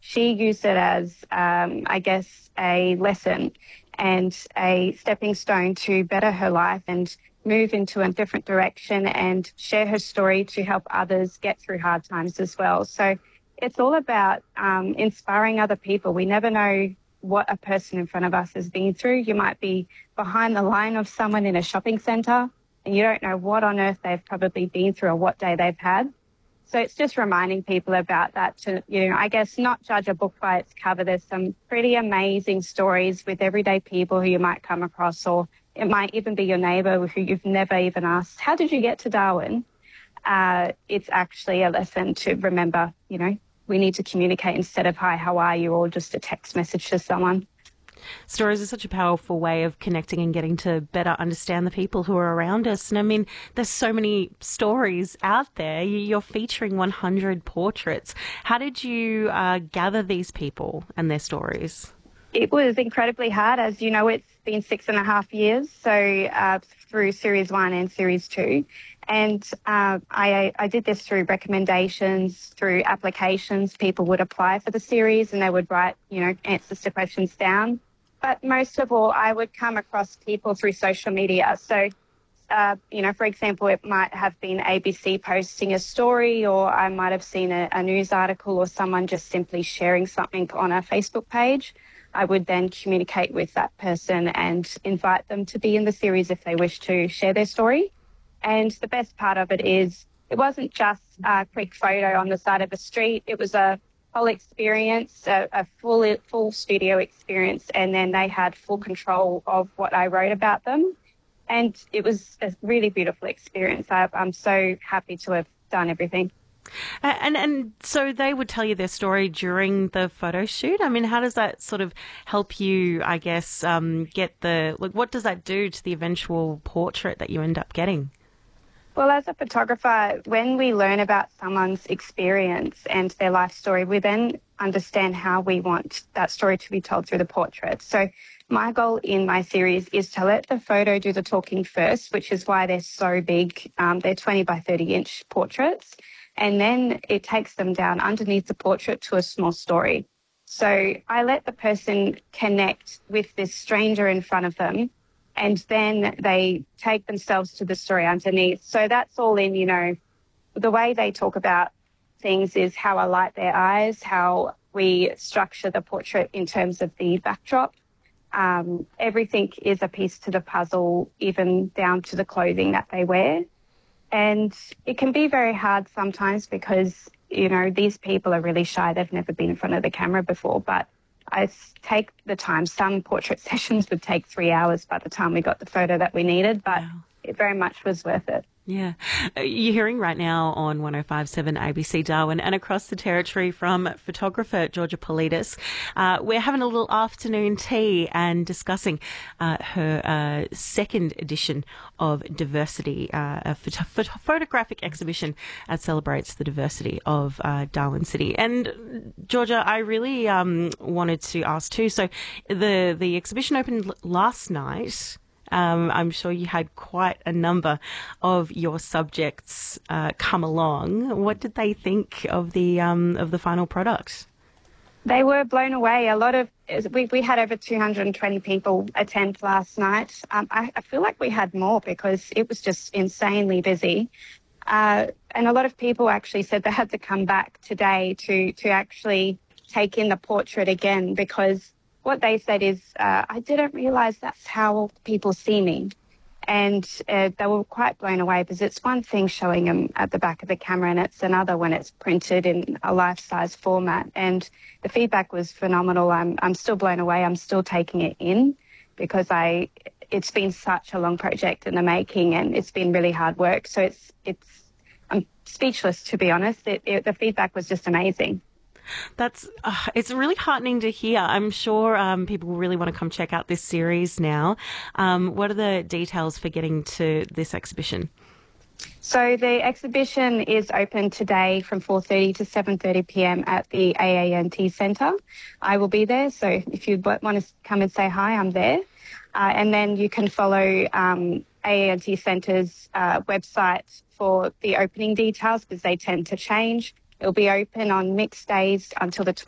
she used it as, I guess, a lesson and a stepping stone to better her life and move into a different direction and share her story to help others get through hard times as well. So it's all about inspiring other people. We never know what a person in front of us has been through. You might be behind the line of someone in a shopping centre and you don't know what on earth they've probably been through or what day they've had. So it's just reminding people about that to, I guess not judge a book by its cover. There's some pretty amazing stories with everyday people who you might come across, or it might even be your neighbour who you've never even asked, how did you get to Darwin? It's actually a lesson to remember, we need to communicate instead of, hi, how are you? Or just a text message to someone. Stories are such a powerful way of connecting and getting to better understand the people who are around us. And I mean, there's so many stories out there. You're featuring 100 portraits. How did you gather these people and their stories? It was incredibly hard. As you know, it's been 6.5 years, so through Series 1 and Series 2. And I did this through recommendations, through applications. People would apply for the series and they would write, answers to questions down. But most of all, I would come across people through social media. So, for example, it might have been ABC posting a story, or I might have seen a news article or someone just simply sharing something on a Facebook page. I would then communicate with that person and invite them to be in the series if they wish to share their story. And the best part of it is it wasn't just a quick photo on the side of the street. It was a whole experience, a full studio experience, and then they had full control of what I wrote about them. And it was a really beautiful experience. I'm so happy to have done everything. And so they would tell you their story during the photo shoot. I mean, how does that sort of help you, I guess, get what does that do to the eventual portrait that you end up getting? Well, as a photographer, when we learn about someone's experience and their life story, we then understand how we want that story to be told through the portrait. So my goal in my series is to let the photo do the talking first, which is why they're so big. They're 20 by 30 inch portraits. And then it takes them down underneath the portrait to a small story. So I let the person connect with this stranger in front of them, and then they take themselves to the story underneath. So that's all in, the way they talk about things is how I light their eyes, how we structure the portrait in terms of the backdrop. Everything is a piece to the puzzle, even down to the clothing that they wear. And it can be very hard sometimes because, these people are really shy. They've never been in front of the camera before, but I take the time. Some portrait sessions would take 3 hours by the time we got the photo that we needed, but It very much was worth it. Yeah. You're hearing right now on 105.7 ABC Darwin and across the territory from photographer Georgia Politis. We're having a little afternoon tea and discussing her second edition of Diversity, a photographic exhibition that celebrates the diversity of Darwin City. And Georgia, I really wanted to ask too, so the exhibition opened last night. I'm sure you had quite a number of your subjects come along. What did they think of the final product? They were blown away. We had over 220 people attend last night. I feel like we had more because it was just insanely busy. And a lot of people actually said they had to come back today to actually take in the portrait again, because what they said is, I didn't realise that's how people see me. And they were quite blown away, because it's one thing showing them at the back of the camera and it's another when it's printed in a life-size format. And the feedback was phenomenal. I'm still blown away. I'm still taking it in, because it's been such a long project in the making and it's been really hard work. So I'm speechless, to be honest. The feedback was just amazing. It's really heartening to hear. I'm sure people really want to come check out this series now. What are the details for getting to this exhibition? So the exhibition is open today from 4:30 to 7:30 p.m. at the AANT Centre. I will be there, so if you want to come and say hi, I'm there. And then you can follow AANT Centre's website for the opening details, because they tend to change. It'll be open on mixed days until the